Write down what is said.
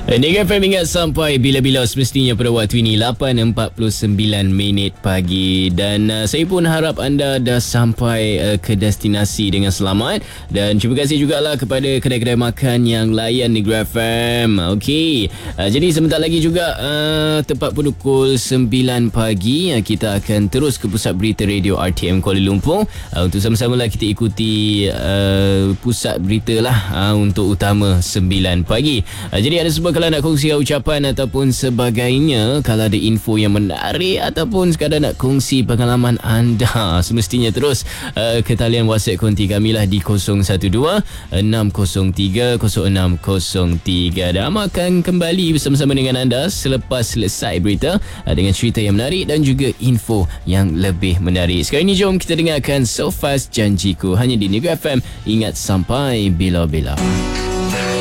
Negeri FM ingat sampai bila-bila semestinya pada waktu ini 8.49 minit pagi. Dan saya pun harap anda dah sampai ke destinasi dengan selamat. Dan terima kasih jugalah kepada kedai-kedai makan yang layan Negeri FM. Okey, jadi sebentar lagi juga tepat pukul 9 pagi kita akan terus ke pusat berita radio RTM Kuala Lumpur untuk sama-sama lah kita ikuti pusat berita lah untuk utama 9 pagi. Jadi ada sebuah kalau nak kongsi ucapan ataupun sebagainya, kalau ada info yang menarik ataupun sekadar nak kongsi pengalaman anda, semestinya terus ke talian WhatsApp konti kami lah di 012-603-0603. Dan akan kembali bersama-sama dengan anda selepas selesai berita dengan cerita yang menarik dan juga info yang lebih menarik. Sekarang ini jom kita dengarkan So Fast Janjiku hanya di Negeri FM. Ingat sampai bila-bila.